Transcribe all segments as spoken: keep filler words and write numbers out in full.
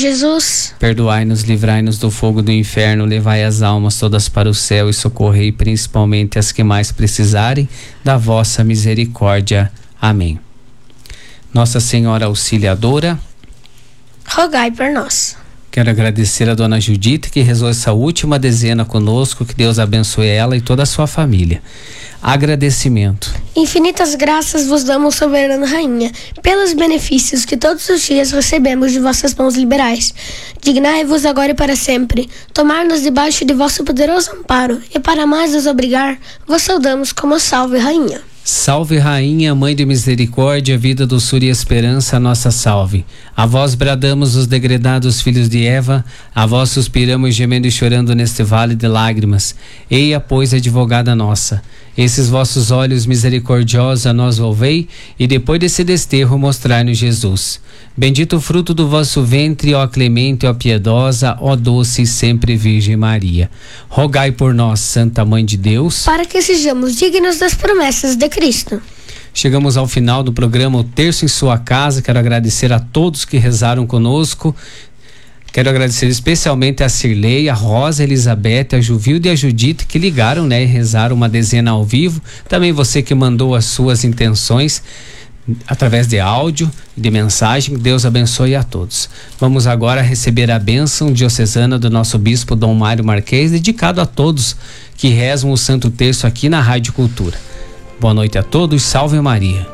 Jesus. Perdoai-nos, livrai-nos do fogo do inferno, levai as almas todas para o céu e socorrei principalmente as que mais precisarem da vossa misericórdia. Amém. Nossa Senhora Auxiliadora, rogai por nós. Quero agradecer a dona Judite que rezou essa última dezena conosco, que Deus abençoe ela e toda a sua família. Agradecimento. Infinitas graças vos damos, soberana rainha, pelos benefícios que todos os dias recebemos de vossas mãos liberais. Dignai-vos agora e para sempre, tomar-nos debaixo de vosso poderoso amparo, e para mais nos obrigar, vos saudamos como salve rainha. Salve rainha, mãe de misericórdia, vida, doçura e esperança, nossa salve. A vós bradamos os degredados filhos de Eva, a vós suspiramos gemendo e chorando neste vale de lágrimas. Eia, pois, advogada nossa, esses vossos olhos misericordiosos a nós volvei, e depois desse desterro mostrai-nos Jesus. Bendito o fruto do vosso ventre, ó clemente, ó piedosa, ó doce e sempre Virgem Maria. Rogai por nós, Santa Mãe de Deus, para que sejamos dignos das promessas de Cristo. Chegamos ao final do programa O Terço em Sua Casa. Quero agradecer a todos que rezaram conosco. Quero agradecer especialmente a Cirlei, a Rosa, a Elizabeth, a Juvilde e a Judite que ligaram, né, e rezaram uma dezena ao vivo. Também você que mandou as suas intenções através de áudio, de mensagem. Deus abençoe a todos. Vamos agora receber a bênção diocesana do nosso bispo Dom Mário Marques, dedicado a todos que rezam o Santo Terço aqui na Rádio Cultura. Boa noite a todos, salve Maria.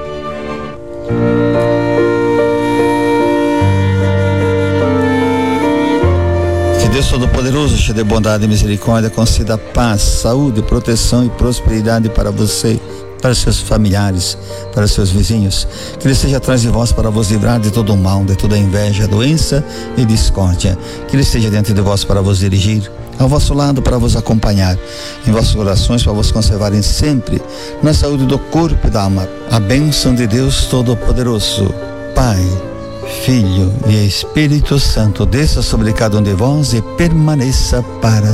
Que Deus Todo-Poderoso, cheio de bondade e misericórdia, conceda paz, saúde, proteção e prosperidade para você, para seus familiares, para seus vizinhos. Que Ele esteja atrás de vós para vos livrar de todo o mal, de toda inveja, doença e discórdia. Que Ele esteja diante de vós para vos dirigir, ao vosso lado para vos acompanhar, em vossas orações para vos conservarem sempre na saúde do corpo e da alma. A bênção de Deus Todo-Poderoso, Pai, Filho e Espírito Santo, desça sobre cada um de vós e permaneça para